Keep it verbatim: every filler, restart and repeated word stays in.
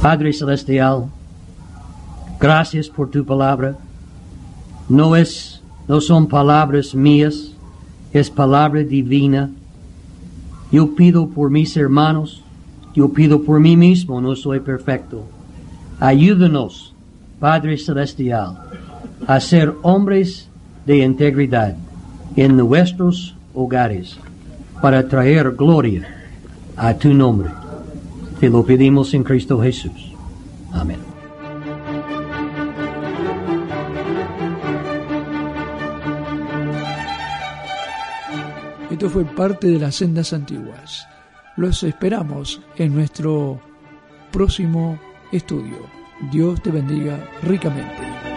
Padre Celestial, gracias por tu palabra. No es, no son palabras mías, es palabra divina. Yo pido por mis hermanos, yo pido por mí mismo, no soy perfecto. Ayúdanos, Padre Celestial, a ser hombres de integridad en nuestros hogares para traer gloria a tu nombre. Te lo pedimos en Cristo Jesús. Amén. Esto fue parte de las sendas antiguas. Los esperamos en nuestro próximo estudio. Dios te bendiga ricamente.